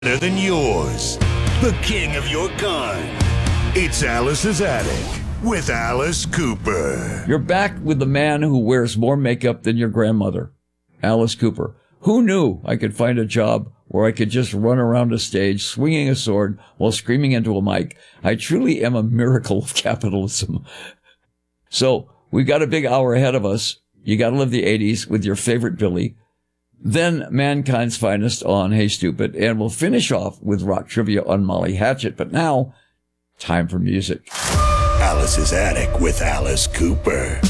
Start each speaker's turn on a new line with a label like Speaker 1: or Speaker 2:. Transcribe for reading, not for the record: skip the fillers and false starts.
Speaker 1: better than yours. The king of your kind. It's Alice's Attic with Alice Cooper.
Speaker 2: You're back with the man who wears more makeup than your grandmother, Alice Cooper. Who knew I could find a job where I could just run around a stage swinging a sword while screaming into a mic? I truly am a miracle of capitalism. So we've got a big hour ahead of us. You got to live the 80s with your favorite Billy. Then Mankind's Finest on Hey Stupid. And we'll finish off with rock trivia on Molly Hatchet. But now, time for music.
Speaker 1: Alice's Attic with Alice Cooper.